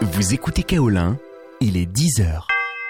Vous écoutez Kaolin, il est 10h.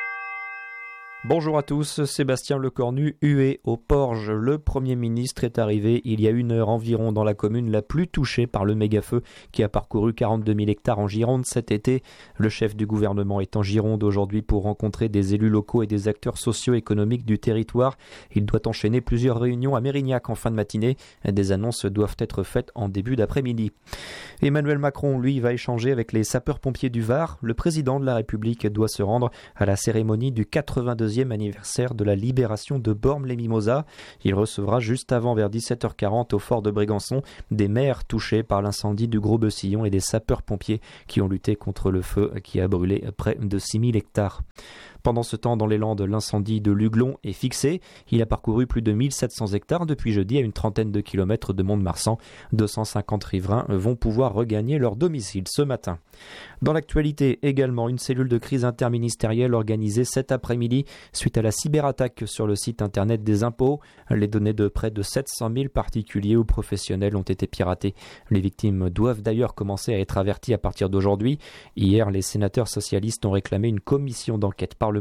Bonjour à tous, Sébastien Lecornu, hué au Porge. Le Premier ministre est arrivé il y a 1 heure environ dans la commune la plus touchée par le méga-feu qui a parcouru 42 000 hectares en Gironde cet été. Le chef du gouvernement est en Gironde aujourd'hui pour rencontrer des élus locaux et des acteurs socio-économiques du territoire. Il doit enchaîner plusieurs réunions à Mérignac en fin de matinée. Des annonces doivent être faites en début d'après-midi. Emmanuel Macron, lui, va échanger avec les sapeurs-pompiers du Var. Le président de la République doit se rendre à la cérémonie du 82e anniversaire de la libération de Bormes-les-Mimosas. Il recevra juste avant, vers 17h40, au fort de Brégançon, des maires touchés par l'incendie du Gros-Beucillon et des sapeurs-pompiers qui ont lutté contre le feu qui a brûlé près de 6000 hectares. Pendant ce temps, dans les Landes, l'incendie de Luglon est fixé. Il a parcouru plus de 1700 hectares depuis jeudi à une trentaine de kilomètres de Mont-de-Marsan. 250 riverains vont pouvoir regagner leur domicile ce matin. Dans l'actualité également, une cellule de crise interministérielle organisée cet après-midi suite à la cyberattaque sur le site internet des impôts. Les données de près de 700 000 particuliers ou professionnels ont été piratées. Les victimes doivent d'ailleurs commencer à être averties à partir d'aujourd'hui. Hier, les sénateurs socialistes ont réclamé une commission d'enquête parlementaire.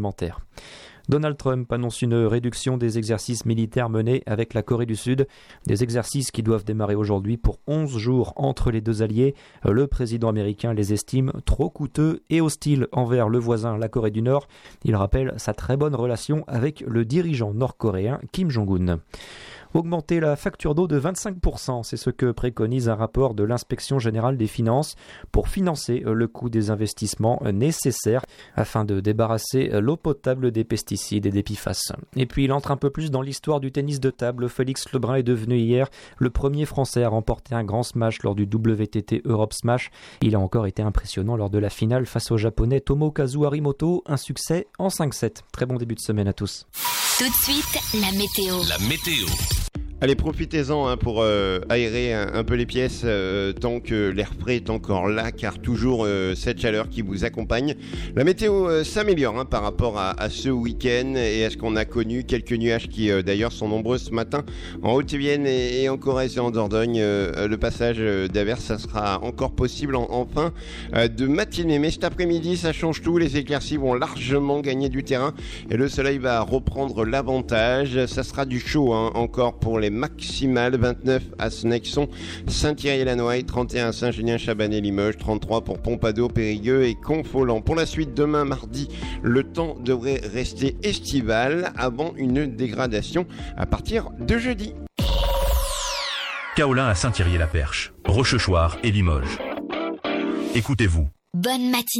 Donald Trump annonce une réduction des exercices militaires menés avec la Corée du Sud. Des exercices qui doivent démarrer aujourd'hui pour 11 jours entre les deux alliés. Le président américain les estime trop coûteux et hostiles envers le voisin, la Corée du Nord. Il rappelle sa très bonne relation avec le dirigeant nord-coréen Kim Jong-un. Augmenter la facture d'eau de 25%, c'est ce que préconise un rapport de l'Inspection générale des finances pour financer le coût des investissements nécessaires afin de débarrasser l'eau potable des pesticides et des PFAS. Et puis il entre un peu plus dans l'histoire du tennis de table. Félix Lebrun est devenu hier le premier Français à remporter un grand smash lors du WTT Europe Smash. Il a encore été impressionnant lors de la finale face au japonais Tomokazu Harimoto, un succès en 5-7. Très bon début de semaine à tous. Tout de suite, la météo. La météo. Allez, profitez-en pour aérer un peu les pièces tant que l'air frais est encore là, car toujours cette chaleur qui vous accompagne. La météo s'améliore par rapport à ce week-end et à ce qu'on a connu. Quelques nuages qui d'ailleurs sont nombreux ce matin en Haute-Vienne et en Corrèze et en Dordogne. Le passage d'averses, ça sera encore possible en fin de matinée. Mais cet après-midi, ça change tout. Les éclaircies vont largement gagner du terrain et le soleil va reprendre l'avantage. Ça sera du chaud encore pour les maximales. 29 à Snexon, Saint-Thierry-la-Noaille, 31 à Saint-Julien-Chabanais-Limoges, 33 pour Pompadour, Périgueux et Confolens. Pour la suite, demain mardi, le temps devrait rester estival avant une dégradation à partir de jeudi. Kaolin à Saint-Thierry-la-Perche, Rochechouart et Limoges. Écoutez-vous. Bonne matinée.